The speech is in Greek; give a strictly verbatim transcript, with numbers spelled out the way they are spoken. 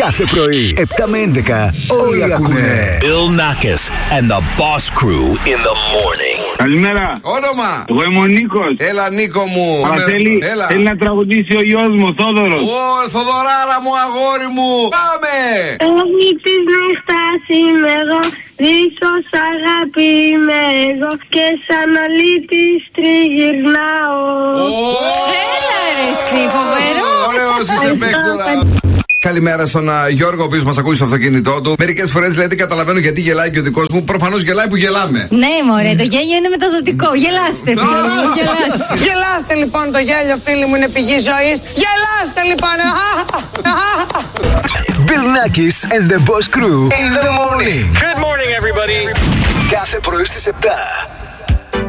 Κάθε πρωί, επτά με έντεκα, όλοι ακούνε. Bill Nackis and the Boss Crew in the morning. Καλημέρα. Όνομα. Εγώ είμαι ο Νίκος. Έλα Νίκο μου. Αλλά θέλει, Έλα. θέλει να τραγουδήσει ο γιος μου, ο Θόδωρος. Ω, Θοδωράρα μου, αγόρι μου. Πάμε. Όλη της νύχτας είμαι εγώ, δίχως αγάπη είμαι εγώ και σαν αλήτης τριγυρνάω. Έλα ρε εσύ, φοβερό. Ωραίος είσαι παίκτορα. Καλημέρα στον uh, Γιώργο, ο οποίος μας ακούει στο αυτοκίνητό του. Μερικές φορές λέει δεν καταλαβαίνω γιατί γελάει και ο δικός μου. Προφανώς γελάει που γελάμε. Ναι, μωρέ, το γέλιο είναι μεταδοτικό. Γελάστε, φίλοι μου, γελάστε. Γελάστε λοιπόν, το γέλιο, φίλοι μου, είναι πηγή ζωής. Γελάστε λοιπόν. Bill Nackis and the Boss Crew in the morning. Good morning, everybody. Κάθε πρωί στις επτά.